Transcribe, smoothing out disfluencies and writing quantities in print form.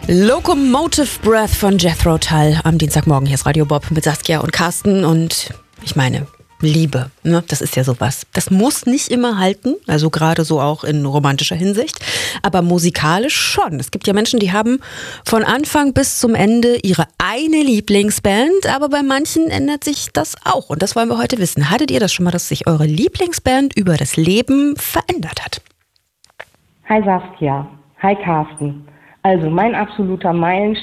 Locomotive Breath von Jethro Tull am Dienstagmorgen. Hier ist Radio Bob mit Saskia und Carsten und ich meine, Liebe, ne? Das ist ja sowas. Das muss nicht immer halten, also gerade so auch in romantischer Hinsicht, aber musikalisch schon. Es gibt ja Menschen, die haben von Anfang bis zum Ende ihre eine Lieblingsband, aber bei manchen ändert sich das auch und das wollen wir heute wissen. Hattet ihr das schon mal, dass sich eure Lieblingsband über das Leben verändert hat? Hi Saskia, hi Carsten. Also mein absoluter Meilenstein